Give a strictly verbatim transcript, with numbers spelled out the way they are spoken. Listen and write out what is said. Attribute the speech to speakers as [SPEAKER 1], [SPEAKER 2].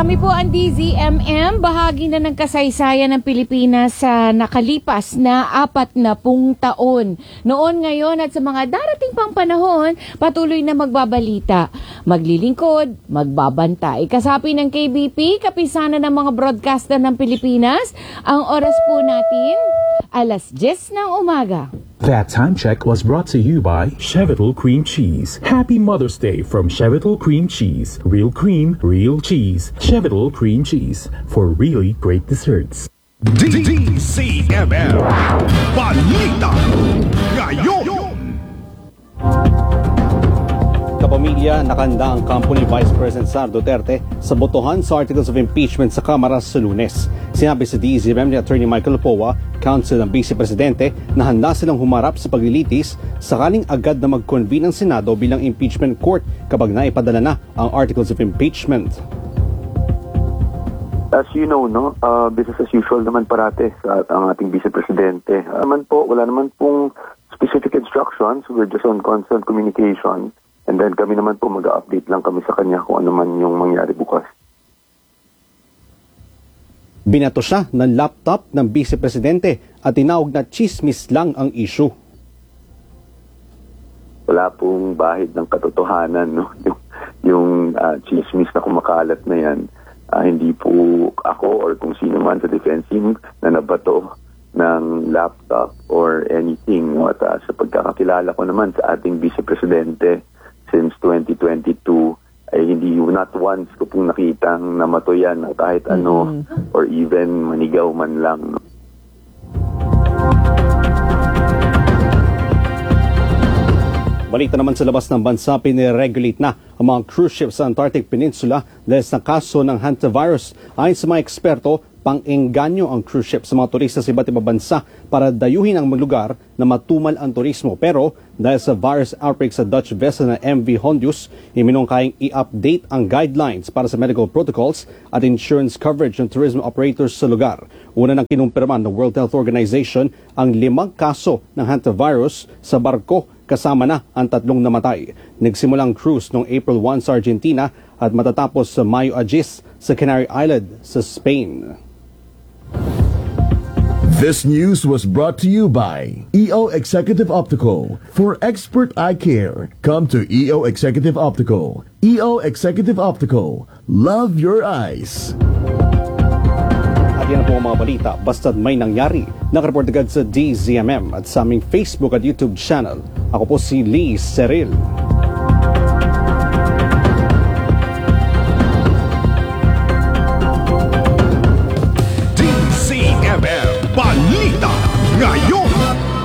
[SPEAKER 1] Kami po ang D Z M M, bahagi na ng kasaysayan ng Pilipinas sa nakalipas na apat na pung taon. Noon, ngayon at sa mga darating pang panahon, patuloy na magbabalita, maglilingkod, magbabantay. Kasapi ng K B P, kapisanan ng mga broadcaster ng Pilipinas, ang oras po natin, alas diyes ng umaga.
[SPEAKER 2] That time check was brought to you by Chevital Cream Cheese. Happy Mother's Day from Chevital Cream Cheese. Real cream, real cheese. Chevital Cream Cheese for really great desserts.
[SPEAKER 3] D C M M Balita Ngayon.
[SPEAKER 4] Kapamilya, nakanda ang kampo ni Vice President Sara Duterte sa botohan sa Articles of Impeachment sa Kamara sa Lunes. Sinabi sa D Z M M ni Attorney Michael Powa, counsel ng Vice Presidente, na handa silang humarap sa paglilitis sakaling agad na mag-convene ang Senado bilang impeachment court kapag naipadala na ang Articles of Impeachment.
[SPEAKER 5] As you know, no, uh, business as usual naman parate sa ang ating Vice Presidente. Uh, naman po, wala naman pong specific instructions. We're just on constant communication. And then kami naman po mag-update lang kami sa kanya kung ano man yung mangyari bukas.
[SPEAKER 4] Binato siya ng laptop ng Vice Presidente at tinawag na chismis lang ang issue.
[SPEAKER 5] Wala pong bahid ng katotohanan, no? Yung, yung uh, chismis na kumakalat na yan. Uh, hindi po ako or kung sino man sa defense team na nabato ng laptop or anything. No? At uh, sa pagkakakilala ko naman sa ating Vice Presidente since twenty twenty-two, ay hindi not once ko pong nakitang namato yan o kahit ano mm-hmm. or even manigaw man lang. No?
[SPEAKER 4] Balita naman sa labas ng bansa, piniregulate na ang mga cruise ships sa Antarctic Peninsula dahil sa kaso ng hantavirus. Ayon sa mga eksperto, pang-engganyo ang cruise ship sa mga turista sa iba't ibang bansa para dayuhin ang mga lugar na matumal ang turismo. Pero dahil sa virus outbreak sa Dutch vessel na M V Hondius, iminungkayang i-update ang guidelines para sa medical protocols at insurance coverage ng tourism operators sa lugar. Una nang kinumpirman ng World Health Organization ang limang kaso ng hantavirus sa barko, kasama na ang tatlong namatay. Nagsimulang cruise noong April first sa Argentina at matatapos sa Mayo Agis sa Canary Island sa Spain.
[SPEAKER 6] This news was brought to you by E O Executive Optical. For expert eye care, come to E O Executive Optical. E O Executive Optical. Love your eyes.
[SPEAKER 4] At yan po ang mga balita. Basta't may nangyari, nakareport agad sa D Z M M at sa aming Facebook at YouTube channel. Ako po si Lee Seril.
[SPEAKER 3] D C M M Balita Ngayon.